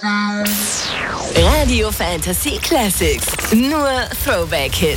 Radio Fantasy Classics. Nur Throwback-Hits.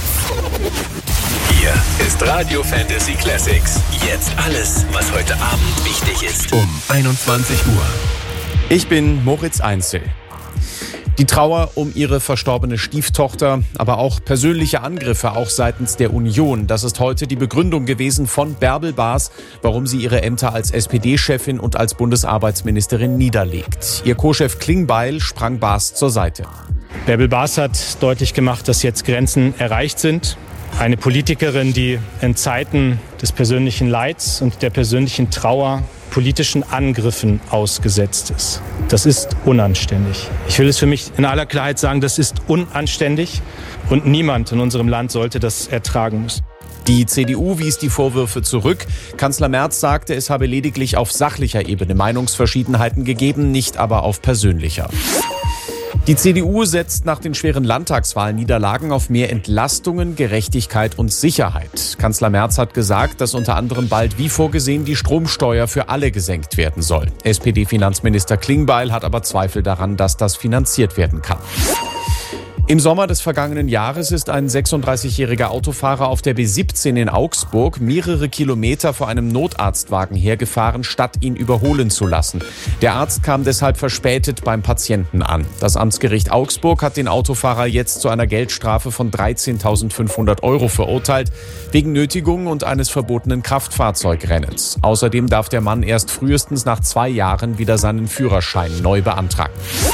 Hier ist Radio Fantasy Classics. Jetzt alles, was heute Abend wichtig ist. Um 21 Uhr. Ich bin Moritz Einzel. Die Trauer um ihre verstorbene Stieftochter, aber auch persönliche Angriffe, auch seitens der Union. Das ist heute die Begründung gewesen von Bärbel Baas, warum sie ihre Ämter als SPD-Chefin und als Bundesarbeitsministerin niederlegt. Ihr Co-Chef Klingbeil sprang Baas zur Seite. Bärbel Baas hat deutlich gemacht, dass jetzt Grenzen erreicht sind. Eine Politikerin, die in Zeiten des persönlichen Leids und der persönlichen Trauer politischen Angriffen ausgesetzt ist. Das ist unanständig. Ich will es für mich in aller Klarheit sagen, das ist unanständig und niemand in unserem Land sollte das ertragen müssen. Die CDU wies die Vorwürfe zurück. Kanzler Merz sagte, es habe lediglich auf sachlicher Ebene Meinungsverschiedenheiten gegeben, nicht aber auf persönlicher. Die CDU setzt nach den schweren Landtagswahlniederlagen auf mehr Entlastungen, Gerechtigkeit und Sicherheit. Kanzler Merz hat gesagt, dass unter anderem bald wie vorgesehen die Stromsteuer für alle gesenkt werden soll. SPD-Finanzminister Klingbeil hat aber Zweifel daran, dass das finanziert werden kann. Im Sommer des vergangenen Jahres ist ein 36-jähriger Autofahrer auf der B17 in Augsburg mehrere Kilometer vor einem Notarztwagen hergefahren, statt ihn überholen zu lassen. Der Arzt kam deshalb verspätet beim Patienten an. Das Amtsgericht Augsburg hat den Autofahrer jetzt zu einer Geldstrafe von 13.500 € verurteilt, wegen Nötigung und eines verbotenen Kraftfahrzeugrennens. Außerdem darf der Mann erst frühestens nach 2 Jahren wieder seinen Führerschein neu beantragen.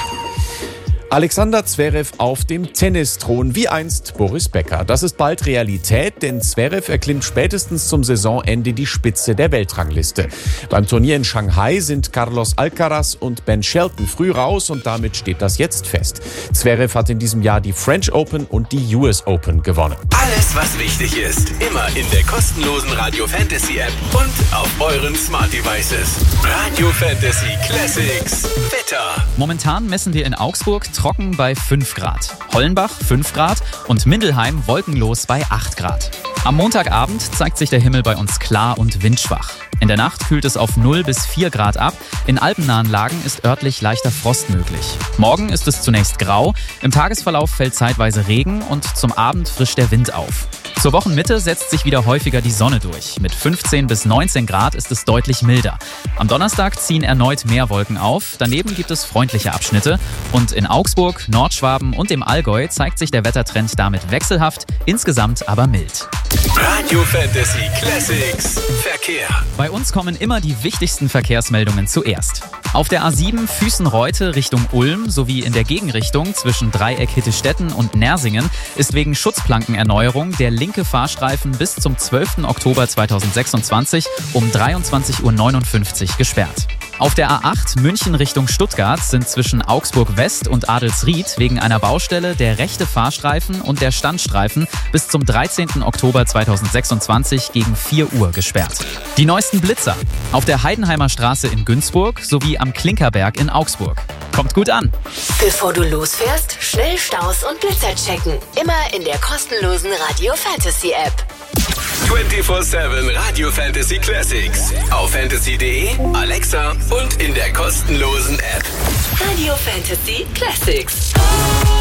Alexander Zverev auf dem Tennisthron, wie einst Boris Becker. Das ist bald Realität, denn Zverev erklimmt spätestens zum Saisonende die Spitze der Weltrangliste. Beim Turnier in Shanghai sind Carlos Alcaraz und Ben Shelton früh raus und damit steht das jetzt fest. Zverev hat in diesem Jahr die French Open und die US Open gewonnen. Alles, was wichtig ist, immer in der kostenlosen Radio Fantasy App und auf euren Smart Devices. Radio Fantasy Classics. Wetter. Momentan messen wir in Augsburg trocken bei 5 Grad. Hollenbach 5 Grad und Mindelheim wolkenlos bei 8 Grad. Am Montagabend zeigt sich der Himmel bei uns klar und windschwach. In der Nacht kühlt es auf 0 bis 4 Grad ab. In alpennahen Lagen ist örtlich leichter Frost möglich. Morgen ist es zunächst grau. Im Tagesverlauf fällt zeitweise Regen und zum Abend frischt der Wind auf. Zur Wochenmitte setzt sich wieder häufiger die Sonne durch. Mit 15 bis 19 Grad ist es deutlich milder. Am Donnerstag ziehen erneut mehr Wolken auf. Daneben gibt es freundliche Abschnitte. Und in Augsburg, Nordschwaben und dem Allgäu zeigt sich der Wettertrend damit wechselhaft, insgesamt aber mild. Radio Fantasy Classics. Verkehr. Bei uns kommen immer die wichtigsten Verkehrsmeldungen zuerst. Auf der A7 Füssen-Reute Richtung Ulm sowie in der Gegenrichtung zwischen Dreieck Hittestetten und Nersingen ist wegen Schutzplankenerneuerung der linke Fahrstreifen bis zum 12. Oktober 2026 um 23:59 Uhr gesperrt. Auf der A8 München Richtung Stuttgart sind zwischen Augsburg West und Adelsried wegen einer Baustelle der rechte Fahrstreifen und der Standstreifen bis zum 13. Oktober 2026 gegen 4 Uhr gesperrt. Die neuesten Blitzer auf der Heidenheimer Straße in Günzburg sowie am Klinkerberg in Augsburg. Kommt gut an! Bevor du losfährst, schnell Staus und Blitzer checken. Immer in der kostenlosen Radio Fantasy App. 24/7 Radio Fantasy Classics. Auf fantasy.de, Alexa und in der kostenlosen App. Radio Fantasy Classics.